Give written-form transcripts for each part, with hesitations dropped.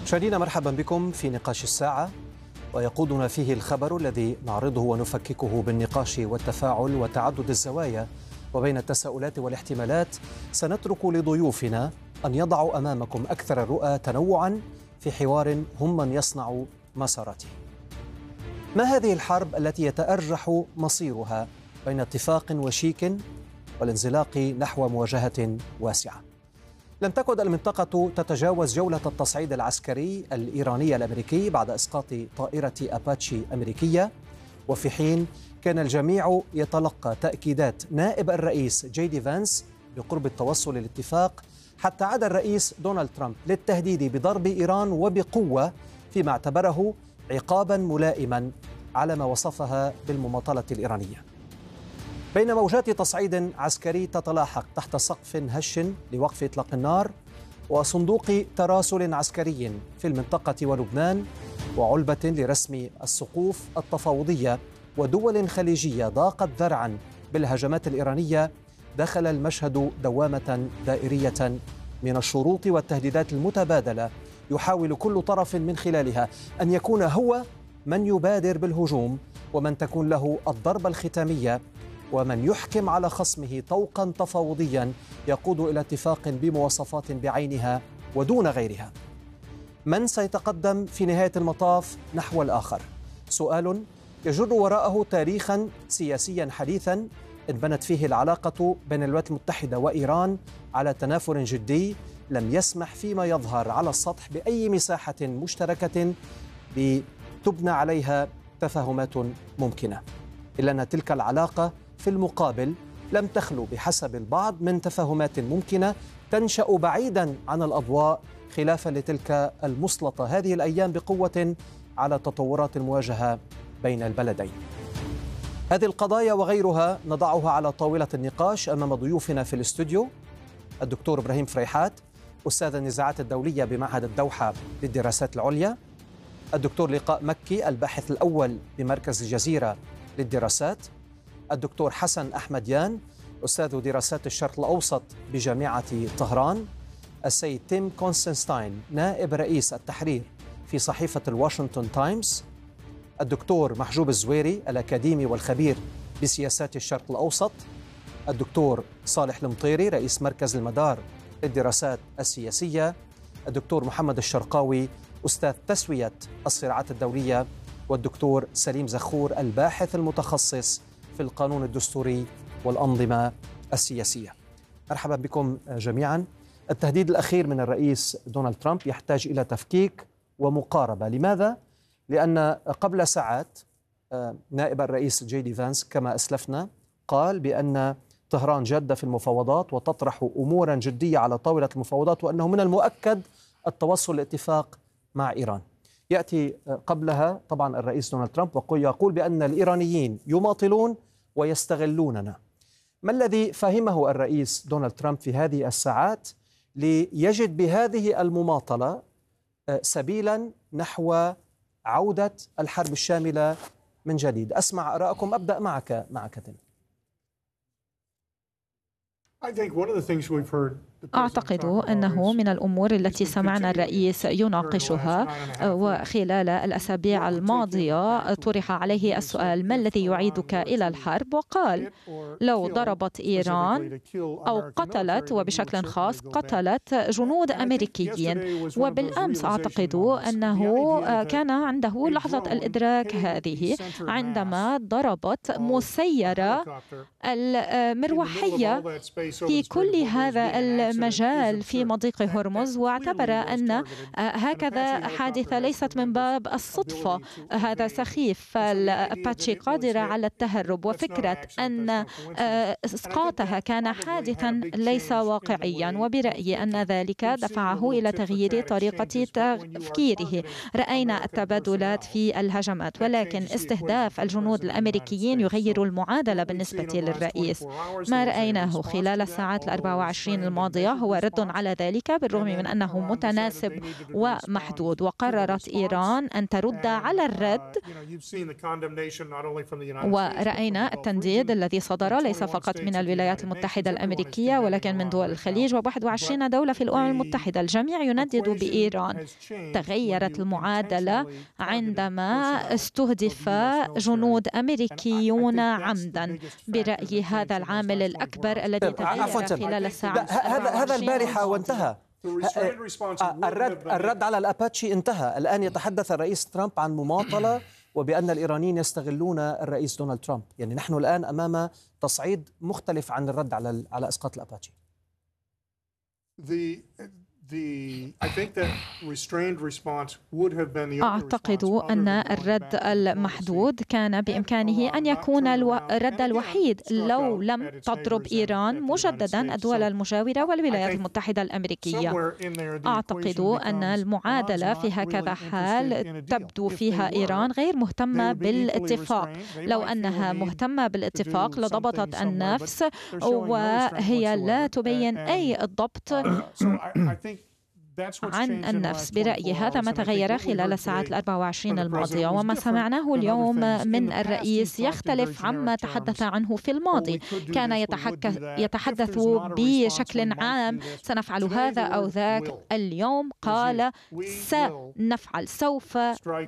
مشاهدينا مرحبا بكم في نقاش الساعة، ويقودنا فيه الخبر الذي نعرضه ونفككه بالنقاش والتفاعل وتعدد الزوايا وبين التساؤلات والاحتمالات. سنترك لضيوفنا أن يضعوا أمامكم أكثر الرؤى تنوعا في حوار هم من يصنع مساراته. ما هذه الحرب التي يتأرجح مصيرها بين اتفاق وشيك والانزلاق نحو مواجهة واسعة؟ لم تكن المنطقة تتجاوز جولة التصعيد العسكري الإيراني الأمريكي بعد إسقاط طائرة أباتشي أمريكية، وفي حين كان الجميع يتلقى تأكيدات نائب الرئيس جي دي فانس بقرب التوصل للاتفاق، حتى عاد الرئيس دونالد ترامب للتهديد بضرب إيران وبقوة فيما اعتبره عقابا ملائما على ما وصفها بالمماطلة الإيرانية. بين موجات تصعيد عسكري تتلاحق تحت سقف هش لوقف إطلاق النار وصندوق تراسل عسكري في المنطقة ولبنان وعلبة لرسم السقوف التفاوضية ودول خليجية ضاقت ذرعا بالهجمات الإيرانية، دخل المشهد دوامة دائرية من الشروط والتهديدات المتبادلة يحاول كل طرف من خلالها أن يكون هو من يبادر بالهجوم ومن تكون له الضربة الختامية ومن يحكم على خصمه طوقا تفاوضيا يقود إلى اتفاق بمواصفات بعينها ودون غيرها. من سيتقدم في نهاية المطاف نحو الآخر؟ سؤال يجر وراءه تاريخا سياسيا حديثا انبنت فيه العلاقة بين الولايات المتحدة وإيران على تنافر جدي لم يسمح فيما يظهر على السطح بأي مساحة مشتركة لتبنى عليها تفاهمات ممكنة، إلا أن تلك العلاقة في المقابل لم تخلو بحسب البعض من تفاهمات ممكنة تنشأ بعيدا عن الأضواء، خلافا لتلك المسلطة هذه الأيام بقوة على تطورات المواجهة بين البلدين. هذه القضايا وغيرها نضعها على طاولة النقاش أمام ضيوفنا في الاستوديو: الدكتور إبراهيم فريحات، أستاذ النزاعات الدولية بمعهد الدوحة للدراسات العليا، الدكتور لقاء مكي الباحث الأول بمركز الجزيرة للدراسات، الدكتور حسن أحمديان أستاذ دراسات الشرق الأوسط بجامعة طهران، السيد تيم كونستانتين نائب رئيس التحرير في صحيفة الواشنطن تايمز، الدكتور محجوب الزويري الأكاديمي والخبير بسياسات الشرق الأوسط، الدكتور صالح المطيري رئيس مركز المدار للدراسات السياسية، الدكتور محمد الشرقاوي أستاذ تسوية الصراعات الدولية، والدكتور سليم زخور الباحث المتخصص في القانون الدستوري والأنظمة السياسية. مرحبا بكم جميعا. التهديد الأخير من الرئيس دونالد ترامب يحتاج إلى تفكيك ومقاربة. لماذا؟ لأن قبل ساعات نائب الرئيس جي دي فانس كما أسلفنا قال بأن طهران جادة في المفاوضات وتطرح أمورا جدية على طاولة المفاوضات، وأنه من المؤكد التوصل لاتفاق مع إيران. يأتي قبلها طبعا الرئيس دونالد ترامب ويقول بأن الإيرانيين يماطلون ويستغلوننا. ما الذي فهمه الرئيس دونالد ترامب في هذه الساعات ليجد بهذه المماطلة سبيلا نحو عودة الحرب الشاملة من جديد؟ أسمع آراءكم. أبدأ معك تيم. أعتقد أنه من الأمور التي سمعنا الرئيس يناقشها، وخلال الأسابيع الماضية طرح عليه السؤال: ما الذي يعيدك إلى الحرب؟ وقال: لو ضربت إيران أو قتلت، وبشكل خاص قتلت جنود أمريكيين. وبالأمس أعتقد أنه كان عنده لحظة الإدراك هذه عندما ضربت مسيرة المروحية في كل هذا المجال في مضيق هرمز، واعتبر أن هكذا حادثة ليست من باب الصدفة، هذا سخيف، فالأباتشي قادرة على التهرب، وفكرة أن إسقاطها كان حادثا ليس واقعيا. وبرأيي أن ذلك دفعه إلى تغيير طريقة تفكيره. رأينا التبادلات في الهجمات، ولكن استهداف الجنود الأمريكيين يغير المعادلة بالنسبة للرئيس. ما رأيناه خلال الساعات 24 الماضية الماضية هو رد على ذلك بالرغم من أنه متناسب ومحدود، وقررت إيران أن ترد على الرد. ورأينا التنديد الذي صدر ليس فقط من الولايات المتحدة الأمريكية ولكن من دول الخليج و21 دولة في الأمم المتحدة. الجميع يندد بإيران. تغيرت المعادلة عندما استهدف جنود أمريكيون عمدا. برأيي هذا العامل الأكبر الذي تغير خلال الساعات. هذا البارحة وانتهى. الرد على الأباتشي انتهى. الآن يتحدث الرئيس ترامب عن مماطلة وبأن الإيرانيين يستغلون الرئيس دونالد ترامب. يعني نحن الآن أمام تصعيد مختلف عن الرد على إسقاط الأباتشي. أعتقد أن الرد المحدود كان بإمكانه أن يكون الرد الوحيد لو لم تضرب إيران مجددا الدول المجاورة والولايات المتحدة الأمريكية. أعتقد أن المعادلة في هكذا حال تبدو فيها إيران غير مهتمة بالاتفاق. لو أنها مهتمة بالاتفاق لضبطت النفس، وهي لا تبين أي ضبط عن النفس. برأيي هذا ما تغير خلال الساعات 24 الماضية، وما سمعناه اليوم من الرئيس يختلف عما تحدث عنه في الماضي. كان يتحدث بشكل عام سنفعل هذا أو ذاك. اليوم قال سنفعل، سوف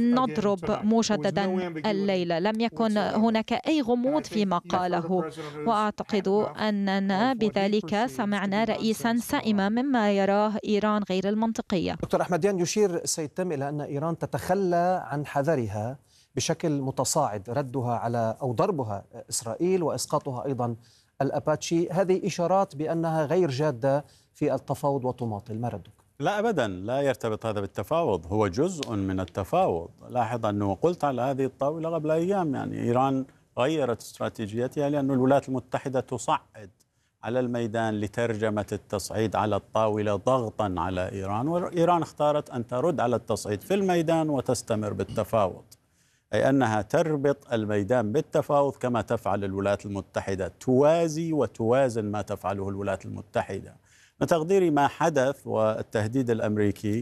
نضرب مجددا الليلة. لم يكن هناك أي غموض فيما قاله، وأعتقد أننا بذلك سمعنا رئيسا سائما مما يراه إيران غير المنطقية. دكتور أحمديان، يشير سيد تم إلى أن إيران تتخلى عن حذرها بشكل متصاعد، ردها على أو ضربها إسرائيل وإسقاطها أيضا الأباتشي. هذه إشارات بأنها غير جادة في التفاوض وتماطل. ما ردك؟ لا أبدا، لا يرتبط هذا بالتفاوض، هو جزء من التفاوض. لاحظ أنه قلت على هذه الطاولة قبل أيام، يعني إيران غيرت استراتيجيتها لأن الولايات المتحدة تصعد على الميدان لترجمة التصعيد على الطاولة ضغطا على إيران، وإيران اختارت أن ترد على التصعيد في الميدان وتستمر بالتفاوض، أي أنها تربط الميدان بالتفاوض كما تفعل الولايات المتحدة، توازي وتوازن ما تفعله الولايات المتحدة. تقديري ما حدث والتهديد الأمريكي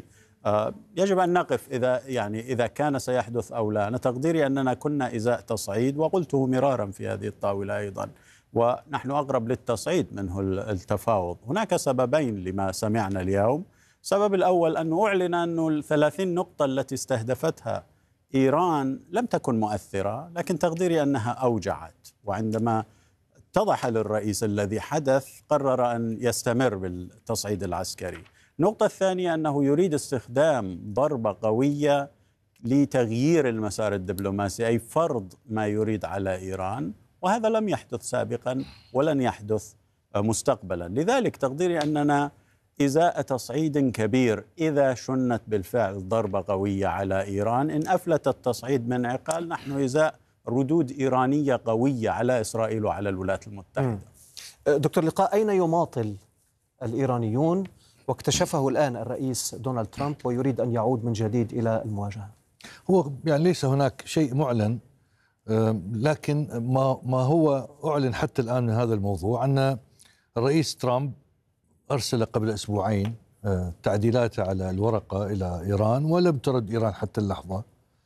يجب أن نقف إذا كان سيحدث أو لا. تقديري أننا كنا إزاء تصعيد، وقلته مرارا في هذه الطاولة أيضا، ونحن أقرب للتصعيد منه التفاوض. هناك سببين لما سمعنا اليوم. السبب الأول أنه أعلن أن 30 نقطة التي استهدفتها إيران لم تكن مؤثرة، لكن تقديري أنها أوجعت، وعندما اتضح للرئيس الذي حدث قرر أن يستمر بالتصعيد العسكري. النقطة الثانية أنه يريد استخدام ضربة قوية لتغيير المسار الدبلوماسي، أي فرض ما يريد على إيران، وهذا لم يحدث سابقا ولن يحدث مستقبلا. لذلك تقديري أننا إزاء تصعيد كبير إذا شنت بالفعل ضربة قوية على إيران. إن أفلت التصعيد من عقال، نحن إزاء ردود إيرانية قوية على إسرائيل وعلى الولايات المتحدة. دكتور لقاء، أين يماطل الإيرانيون واكتشفه الآن الرئيس دونالد ترامب ويريد أن يعود من جديد إلى المواجهة؟ هو يعني ليس هناك شيء معلن، لكن ما هو أعلن حتى الآن من هذا الموضوع أن الرئيس ترامب أرسل قبل أسبوعين تعديلات على الورقة إلى إيران، ولم ترد إيران حتى اللحظة،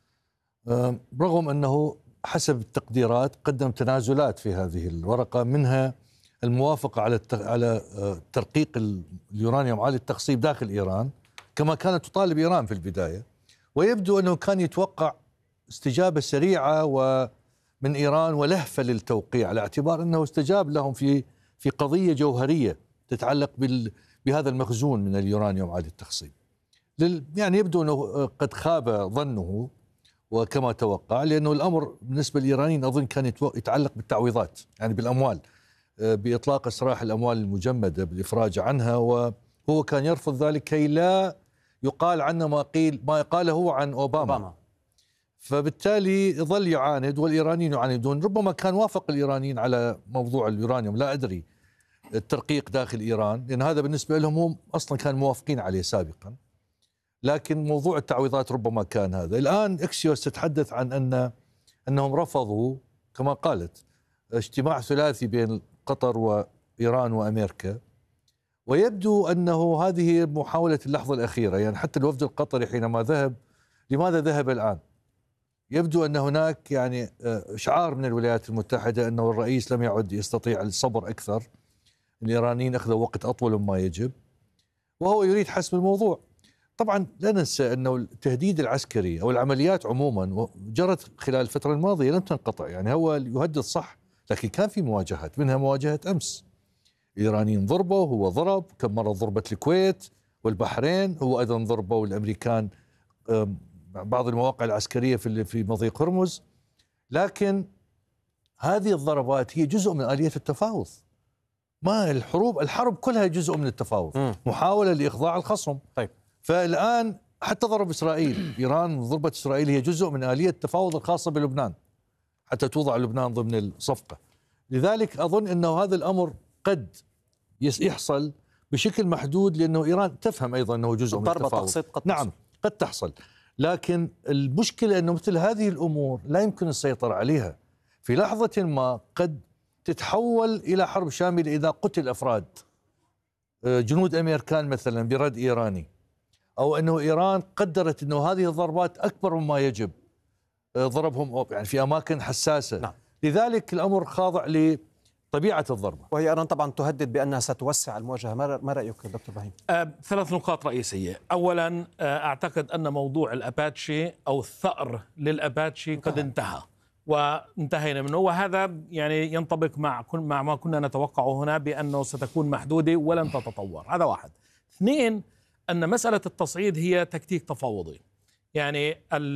رغم أنه حسب التقديرات قدم تنازلات في هذه الورقة، منها الموافقة على ترقيق اليورانيوم عالي التخصيب داخل إيران كما كانت تطالب إيران في البداية. ويبدو أنه كان يتوقع استجابة سريعة ومن إيران ولهفة للتوقيع، على اعتبار أنه استجاب لهم في قضية جوهرية تتعلق بهذا المخزون من اليورانيوم عالي التخصيب. يعني يبدو أنه قد خاب ظنه وكما توقع، لأنه الأمر بالنسبة للإيرانيين أظن كان يتعلق بالتعويضات، يعني بالأموال، بإطلاق سراح الأموال المجمدة بالإفراج عنها، وهو كان يرفض ذلك كي لا يقال عنه ما قاله هو عن أوباما. فبالتالي ظل يعاند والإيرانيين يعاندون. ربما كان وافق الإيرانيين على موضوع اليورانيوم، لا أدري، الترقيق داخل إيران، لأن هذا بالنسبة لهم هم أصلا كانوا موافقين عليه سابقا، لكن موضوع التعويضات ربما كان هذا. الآن إكسيوس تتحدث عن أنهم رفضوا كما قالت اجتماع ثلاثي بين قطر وإيران وأمريكا، ويبدو أنه هذه محاولة اللحظة الأخيرة. يعني حتى الوفد القطري حينما ذهب، لماذا ذهب الآن؟ يبدو أن هناك يعني إشعار من الولايات المتحدة أنه الرئيس لم يعد يستطيع الصبر أكثر، الإيرانيين أخذوا وقت أطول مما يجب، وهو يريد حسم الموضوع. طبعا لا ننسى أنه التهديد العسكري أو العمليات عموما جرت خلال الفترة الماضية، لم تنقطع. يعني هو يهدد صح، لكن كان في مواجهات، منها مواجهة أمس الإيرانيين ضربوا، هو ضرب كم مرة، ضربت الكويت والبحرين، هو أيضا ضربوا الأمريكان بعض المواقع العسكرية في مضيق هرمز. لكن هذه الضربات هي جزء من آلية التفاوض. ما الحرب كلها جزء من التفاوض، محاولة لإخضاع الخصم. طيب. فالآن حتى ضرب إسرائيل، إيران ضربت إسرائيل، هي جزء من آلية التفاوض الخاصة بلبنان حتى توضع لبنان ضمن الصفقة. لذلك أظن أنه هذا الأمر قد يحصل بشكل محدود، لأنه إيران تفهم أيضا أنه جزء من التفاوض. نعم قد تحصل، لكن المشكلة أنه مثل هذه الأمور لا يمكن السيطرة عليها. في لحظة ما قد تتحول إلى حرب شاملة إذا قتل أفراد جنود أمريكان مثلا برد إيراني، أو أنه إيران قدرت أنه هذه الضربات أكبر مما يجب ضربهم يعني في أماكن حساسة. نعم. لذلك الأمر خاضع لطبيعة الضربة. وهي إيران طبعا تهدد بأنها ستوسع المواجهة. ما رأيك دكتور إبراهيم؟ 3 نقاط رئيسية. أولا، أعتقد أن موضوع الأباتشي أو الثأر للأباتشي قد انتهى وانتهينا منه، وهذا يعني ينطبق مع ما كنا نتوقعه هنا بأنه ستكون محدودة ولن تتطور. هذا واحد. 2، أن مسألة التصعيد هي تكتيك تفاوضي. يعني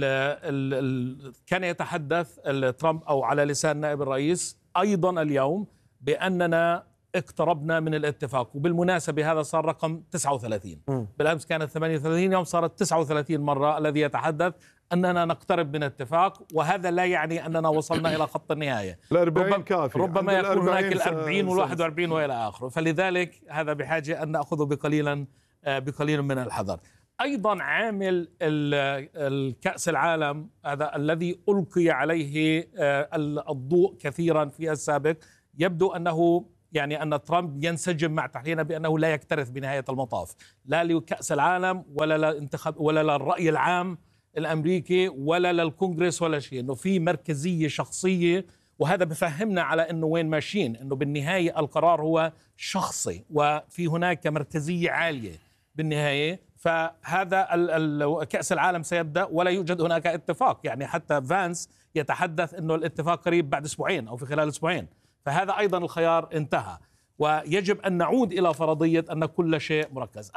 كان يتحدث ترامب أو على لسان نائب الرئيس أيضا اليوم بأننا اقتربنا من الاتفاق، وبالمناسبة هذا صار رقم 39. بالأمس كانت 38 يوم، صارت 39 مرة الذي يتحدث أننا نقترب من اتفاق، وهذا لا يعني أننا وصلنا إلى خط النهاية. ربما يكون هناك 40 و41 وإلى آخره. فلذلك هذا بحاجة أن نأخذه بقليل من الحذر. أيضا عامل الكأس العالم هذا الذي ألقي عليه الضوء كثيرا في السابق، يبدو أنه يعني أن ترامب ينسجم مع تحليلنا بأنه لا يكترث بنهاية المطاف، لا لكأس العالم ولا للانتخاب ولا للرأي العام الأمريكي ولا للكونغرس ولا شيء، أنه في مركزية شخصية. وهذا بفهمنا على أنه وين ماشيين، أنه بالنهاية القرار هو شخصي وفي هناك مركزية عالية بالنهاية. فهذا كأس العالم سيبدأ ولا يوجد هناك اتفاق. يعني حتى فانس يتحدث أنه الاتفاق قريب بعد أسبوعين أو في خلال أسبوعين. فهذا أيضا الخيار انتهى، ويجب أن نعود إلى فرضية أن كل شيء مركز.